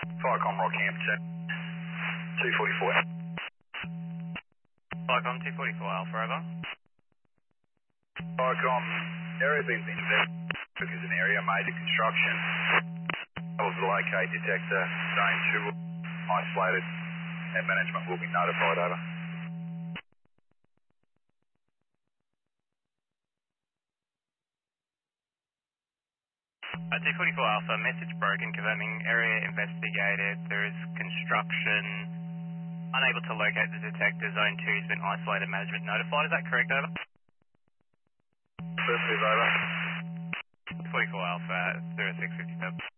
Firecom Rock Camp 244. Firecom 244 Alpha, over. Firecom, area being investigated is an area major construction. Levels to locate detector, zone 2 isolated, and management will be notified, over. 244 Alpha, message broken, confirming area investigated. There is construction. Unable to locate the detector. Zone 2 has been isolated. Management notified. Is that correct, over? Affirmative, over. 44 Alpha, 0657.